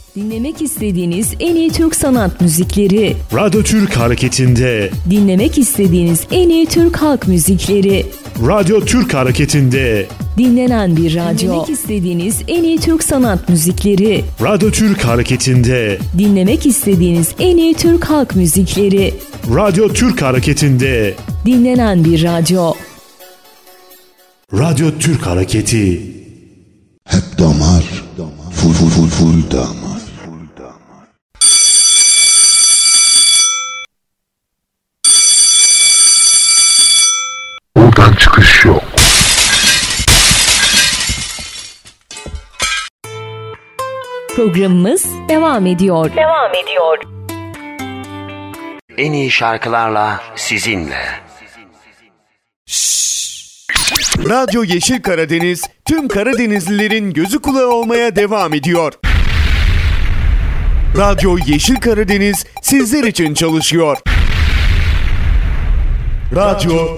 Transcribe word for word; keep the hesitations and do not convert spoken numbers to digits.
Dinlemek istediğiniz en iyi Türk sanat müzikleri. Radyo Türk Hareketi'nde. Dinlemek istediğiniz en iyi Türk halk müzikleri. Radyo Türk Hareketi'nde. Dinlenen bir radyo. Dinlemek istediğiniz en iyi Türk sanat müzikleri. Radyo Türk Hareketi'nde. Dinlemek istediğiniz en iyi Türk halk müzikleri. Radyo Türk Hareketi'nde. Dinlenen bir radyo. Radyo Türk Hareketi. Hep damar, full full full full damar. Buradan çıkış yok. Programımız devam ediyor. Devam ediyor. En iyi şarkılarla sizinle. Radyo Yeşil Karadeniz, tüm Karadenizlilerin gözü kulağı olmaya devam ediyor. Radyo Yeşil Karadeniz sizler için çalışıyor. Radyo